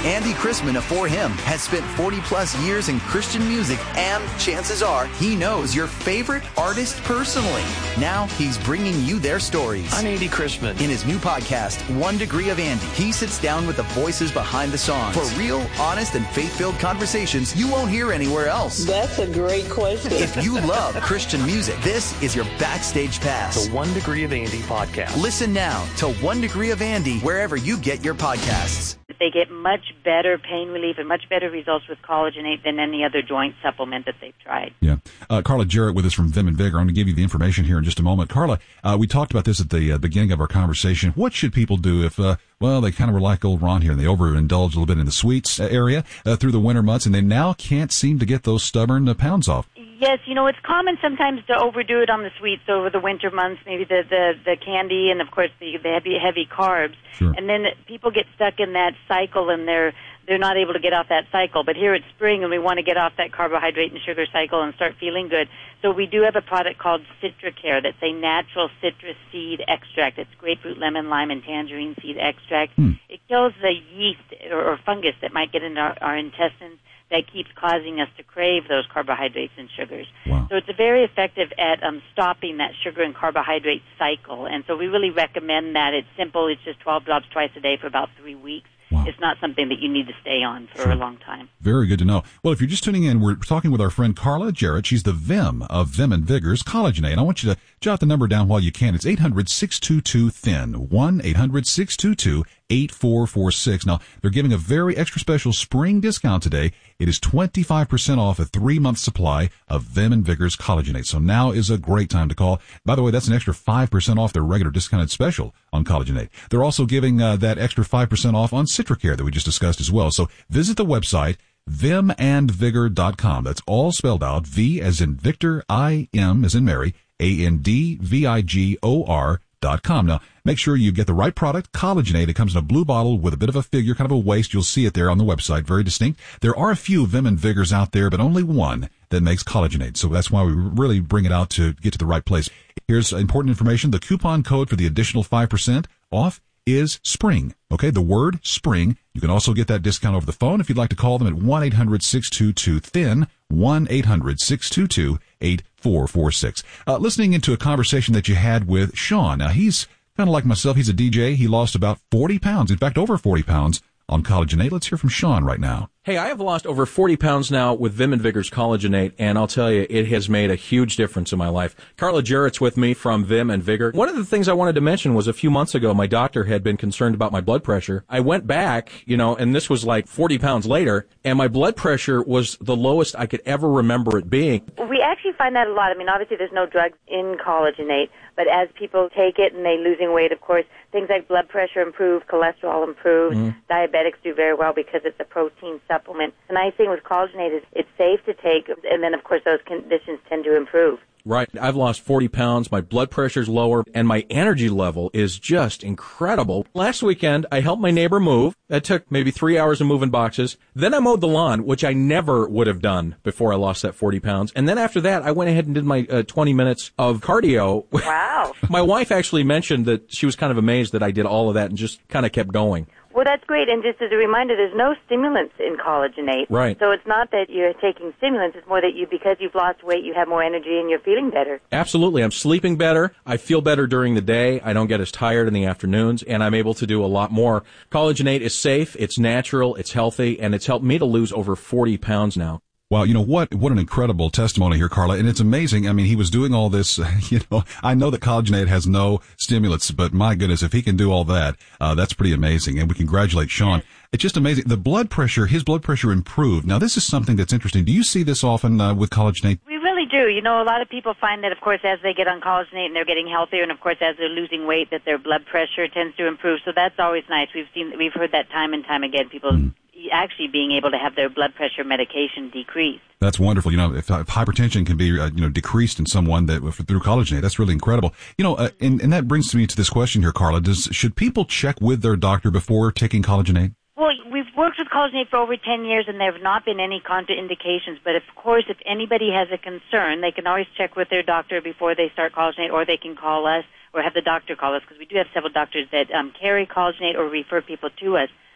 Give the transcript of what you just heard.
Andy Chrisman of For Him has spent 40-plus years in Christian music, and chances are he knows your favorite artist personally. Now he's bringing you their stories. I'm Andy Chrisman. In his new podcast, 1 Degree of Andy, he sits down with the voices behind the songs for real, honest, and faith-filled conversations you won't hear anywhere else. That's a great question. If you love Christian music, this is your backstage pass. The 1 Degree of Andy podcast. Listen now to 1 Degree of Andy wherever you get your podcasts. They get much better pain relief and much better results with collagenate than any other joint supplement that they've tried. Yeah. Carla Jarrett with us from Vim and Vigor. I'm going to give you the information here in just a moment. Carla, we talked about this at the beginning of our conversation. What should people do if, they kind of were like old Ron here and they overindulge a little bit in the sweets area through the winter months and they now can't seem to get those stubborn pounds off? Yes, it's common sometimes to overdo it on the sweets over the winter months, maybe the candy and, of course, the heavy carbs. Sure. And then people get stuck in that cycle and they're not able to get off that cycle. But here it's spring and we want to get off that carbohydrate and sugar cycle and start feeling good. So we do have a product called CitraCare that's a natural citrus seed extract. It's grapefruit, lemon, lime, and tangerine seed extract. It kills the yeast or fungus that might get into our intestines that keeps causing us to crave those carbohydrates and sugars. Wow. So it's very effective at stopping that sugar and carbohydrate cycle. And so we really recommend that. It's simple. It's just 12 drops twice a day for about 3 weeks. Wow. It's not something that you need to stay on for a long time. Very good to know. Well, if you're just tuning in, we're talking with our friend Carla Jarrett. She's the Vim of Vim and Vigor's Collagenate. And I want you to jot the number down while you can. It's 800-622-THIN, 1-800-622-8446. Now, they're giving a very extra special spring discount today. It is 25% off a 3-month supply of Vim and Vigor's Collagenate. So now is a great time to call. By the way, that's an extra 5% off their regular discounted special on Collagenate. They're also giving that extra 5% off on CitraCare that we just discussed as well. So visit the website, vimandvigor.com. That's all spelled out. V as in Victor, I-M as in Mary, ANDVIGOR.com. Now, make sure you get the right product, Collagenate. It comes in a blue bottle with a bit of a figure, kind of a waist. You'll see it there on the website, very distinct. There are a few Vim and Vigors out there, but only one that makes Collagenate. So that's why we really bring it out to get to the right place. Here's important information. The coupon code for the additional 5% off is SPRING. Okay, the word SPRING. You can also get that discount over the phone if you'd like to call them at 1-800-622-THIN, 1-800-622-8446. Listening into a conversation that you had with Sean. Now, he's kind of like myself. He's a DJ. He lost about 40 pounds. In fact, over 40 pounds on Collagenate. Let's hear from Sean right now. Hey, I have lost over 40 pounds now with Vim and Vigor's Collagenate, and I'll tell you, it has made a huge difference in my life. Carla Jarrett's with me from Vim and Vigor. One of the things I wanted to mention was a few months ago, my doctor had been concerned about my blood pressure. I went back, and this was like 40 pounds later, and my blood pressure was the lowest I could ever remember it being. We actually find that a lot. I mean, obviously there's no drugs in collagenate, but as people take it and they're losing weight, of course, things like blood pressure improve, cholesterol improves, diabetics do very well because it's a protein supplement. The nice thing with collagenate is it's safe to take, and then, of course, those conditions tend to improve. Right. I've lost 40 pounds. My blood pressure's lower, and my energy level is just incredible. Last weekend, I helped my neighbor move. That took maybe 3 hours of moving boxes. Then I mowed the lawn, which I never would have done before I lost that 40 pounds. And then after that, I went ahead and did my 20 minutes of cardio. Wow. My wife actually mentioned that she was kind of amazed that I did all of that and just kind of kept going. Well, that's great. And just as a reminder, there's no stimulants in collagenate. Right. So it's not that you're taking stimulants. It's more that because you've lost weight, you have more energy and you're feeling better. Absolutely. I'm sleeping better. I feel better during the day. I don't get as tired in the afternoons, and I'm able to do a lot more. Collagenate is safe, it's natural, it's healthy, and it's helped me to lose over 40 pounds now. Wow, what an incredible testimony here, Carla. And it's amazing. I mean, he was doing all this, I know that Collagenate has no stimulants, but my goodness, if he can do all that, that's pretty amazing. And we congratulate Sean. It's just amazing. His blood pressure improved. Now, this is something that's interesting. Do you see this often with Collagenate? We really do. A lot of people find that, of course, as they get on collagenate and they're getting healthier, and of course, as they're losing weight, that their blood pressure tends to improve. So that's always nice. We've heard that time and time again. People actually being able to have their blood pressure medication decreased. That's wonderful. If hypertension can be, decreased in someone through collagenate, that's really incredible. And that brings me to this question here, Carla. Should people check with their doctor before taking collagenate? Well, we've worked with collagenate for over 10 years, and there have not been any contraindications. But, of course, if anybody has a concern, they can always check with their doctor before they start collagenate, or they can call us or have the doctor call us, because we do have several doctors that carry collagenate or refer people to us.